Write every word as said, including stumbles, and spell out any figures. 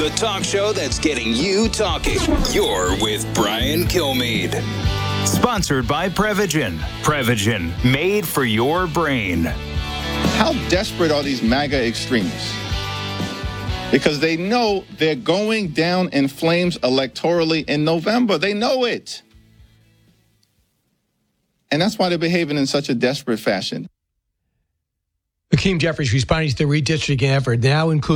the talk show that's getting you talking. You're with Brian Kilmeade. Sponsored by Prevagen. Prevagen, made for your brain. How desperate are these MAGA extremists? Because they know they're going down in flames electorally in November. They know it. And that's why they're behaving in such a desperate fashion. Hakeem Jeffries responding to the redistricting effort now includes